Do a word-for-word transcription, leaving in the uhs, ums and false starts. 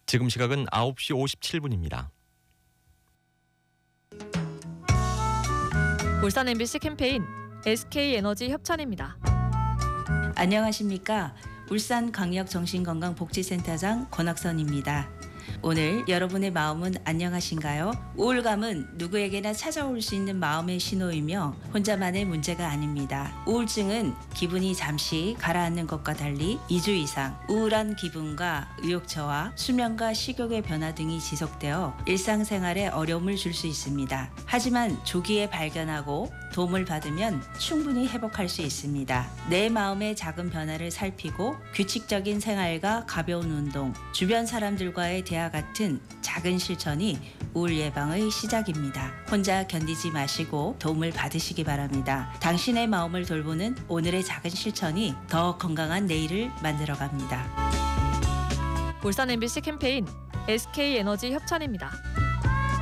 지금 시각은 아홉 시 오십칠 분입니다. 울산 엠비씨 캠페인 에스케이에너지 협찬입니다. 안녕하십니까. 울산광역정신건강복지센터장 권학선입니다. 오늘 여러분의 마음은 안녕하신가요? 우울감은 누구에게나 찾아올 수 있는 마음의 신호이며 혼자만의 문제가 아닙니다. 우울증은 기분이 잠시 가라앉는 것과 달리 이 주 이상 우울한 기분과 의욕저하, 수면과 식욕의 변화 등이 지속되어 일상생활에 어려움을 줄 수 있습니다. 하지만 조기에 발견하고 도움을 받으면 충분히 회복할 수 있습니다. 내 마음의 작은 변화를 살피고 규칙적인 생활과 가벼운 운동, 주변 사람들과의 대화 같은 작은 실천이 우울 예방의 시작입니다. 혼자 견디지 마시고 도움을 받으시기 바랍니다. 당신의 마음을 돌보는 오늘의 작은 실천이 더 건강한 내일을 만들어갑니다. 울산 엠비씨 캠페인 에스케이에너지 협찬입니다.